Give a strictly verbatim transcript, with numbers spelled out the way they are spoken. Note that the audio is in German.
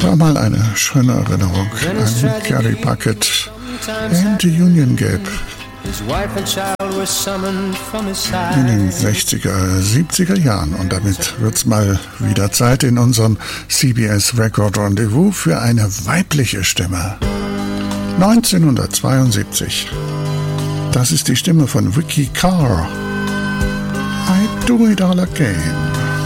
war mal eine schöne Erinnerung an Gary Puckett in die Union Gap. In den sechziger, siebziger Jahren. Und damit wird's mal wieder Zeit in unserem C B S Record Rendezvous für eine weibliche Stimme. neunzehnhundertzweiundsiebzig. Das ist die Stimme von Vicky Carr. I Do It All Again.